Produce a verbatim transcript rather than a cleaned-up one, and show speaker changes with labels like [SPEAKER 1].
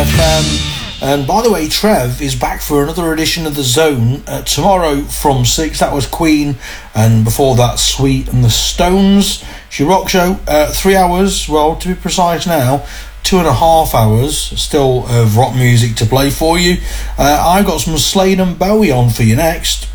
[SPEAKER 1] F M. And by the way, Trev is back for another edition of The Zone uh, tomorrow from six. That was Queen, and before that, Sweet and the Stones. She rock show, uh, three hours, well, to be precise now, two and a half hours still of rock music to play for you. Uh, I've got some Slade and Bowie on for you next.